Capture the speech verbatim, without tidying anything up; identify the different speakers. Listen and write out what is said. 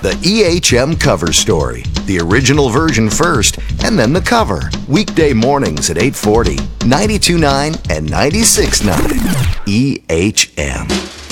Speaker 1: The E H M Cover Story. The original version first, and then the cover. Weekday mornings at eight forty, ninety-two point nine and ninety-six point nine. E H M.